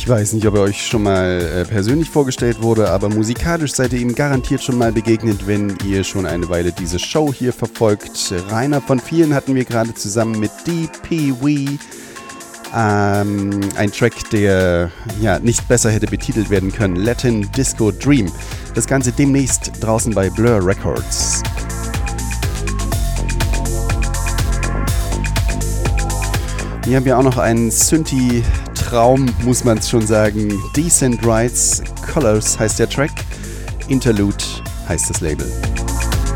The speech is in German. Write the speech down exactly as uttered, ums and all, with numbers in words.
Ich weiß nicht, ob er euch schon mal äh, persönlich vorgestellt wurde, aber musikalisch seid ihr ihm garantiert schon mal begegnet, wenn ihr schon eine Weile diese Show hier verfolgt. Rainer von vielen hatten wir gerade zusammen mit D P Wee. Ähm, ein Track, der ja nicht besser hätte betitelt werden können. Latin Disco Dream. Das Ganze demnächst draußen bei Blur Records. Hier haben wir auch noch einen Synthi-Traum, muss man es schon sagen. Decent Rights, Colors heißt der Track, Interlude heißt das Label.